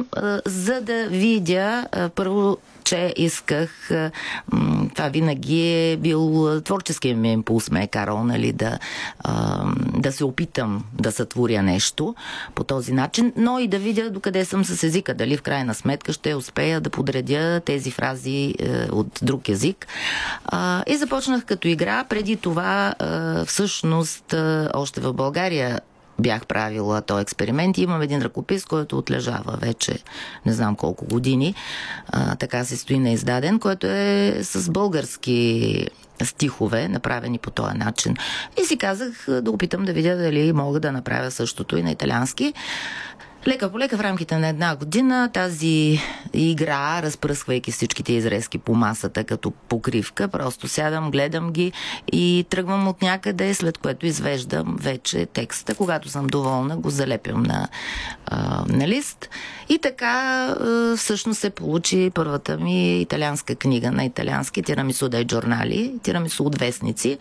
опитам, за да видя първо, че исках, това винаги е бил творческия ми импулс, ме е карал, нали, да се опитам да сътворя нещо по този начин, но и да видя докъде съм с езика, дали в крайна сметка ще успея да подредя тези фрази от друг език. И започнах като игра. Преди това, всъщност, още в България бях правила този експеримент и имам един ръкопис, който отлежава вече не знам колко години. Така се стои неиздаден, който е с български стихове, направени по този начин. И си казах да опитам да видя дали мога да направя същото и на италиански. Лека по лека в рамките на една година тази игра, разпръсквайки всичките изрезки по масата като покривка, просто сядам, гледам ги и тръгвам от някъде, след което извеждам вече текста. Когато съм доволна, го залепям на лист. И така всъщност се получи първата ми италианска книга на италиански Тирамису дai giornali, Тирамису от вестници.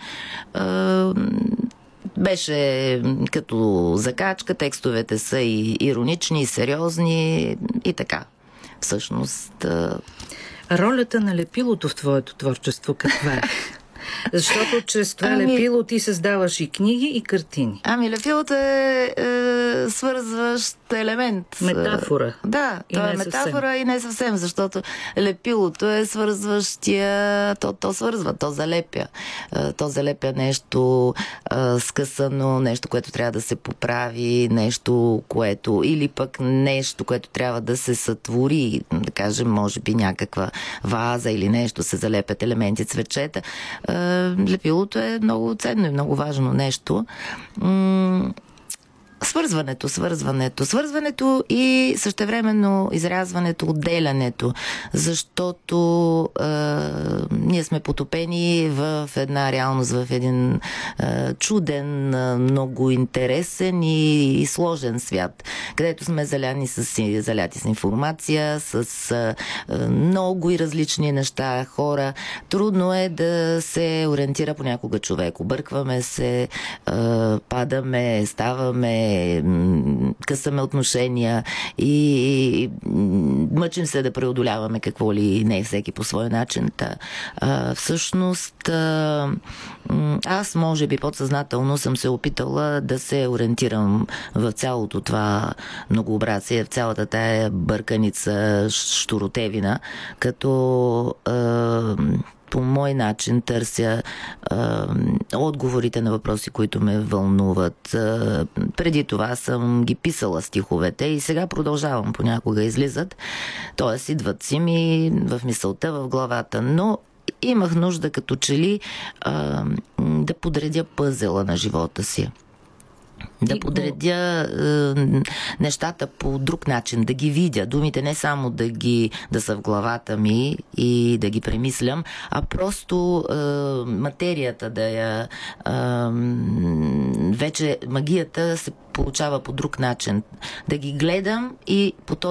Беше като закачка, текстовете са и иронични, и сериозни, и така. Всъщност... Ролята на лепилото в твоето творчество каква е? Защото чрез това лепило ти създаваш и книги, и картини. Лепилото е свързващ елемент. Метафора. Да, то е метафора и не съвсем, защото лепилото е свързващия, то свързва, то залепя. То залепя нещо скъсано, нещо, което трябва да се поправи, нещо, което, или пък нещо, което трябва да се сътвори, да кажем, може би някаква ваза или нещо, се залепят елементи, цветчета. Лепилото е много ценно и много важно нещо. Свързването и същевременно изрязването, отделянето, защото ние сме потопени в една реалност, в един чуден, много интересен и сложен свят, където сме заляти с информация, с много и различни неща, хора. Трудно е да се ориентира понякога човек. Объркваме се, падаме, ставаме, късаме отношения и мъчим се да преодоляваме какво ли не, всеки по свой начин. Всъщност аз може би подсъзнателно съм се опитала да се ориентирам в цялото това многообразие, в цялата тая бърканица, щуротевина, като по мой начин търся отговорите на въпроси, които ме вълнуват. Преди това съм ги писала стиховете и сега продължавам, понякога излизат. Тоест идват си ми в мисълта, в главата, но имах нужда като че ли да подредя пъзела на живота си. Да подредя нещата по друг начин, да ги видя. Думите не само да са в главата ми и да ги премислям, а просто материята да я... вече магията се получава по друг начин. Да ги гледам и по